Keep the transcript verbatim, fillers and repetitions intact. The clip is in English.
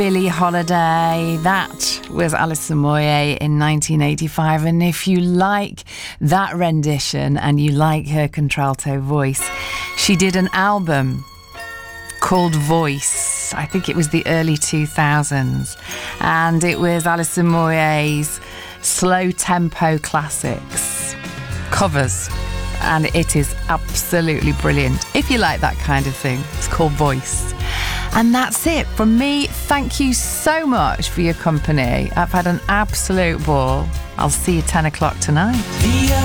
Billie Holiday. That was Alison Moyet in nineteen eighty-five. And if you like that rendition and you like her contralto voice, she did an album called Voice. I think it was the early two thousands. And it was Alison Moyet's slow tempo classics, covers. And it is absolutely brilliant. If you like that kind of thing, it's called Voice. And that's it from me. Thank you so much for your company. I've had an absolute ball. I'll see you ten o'clock tonight.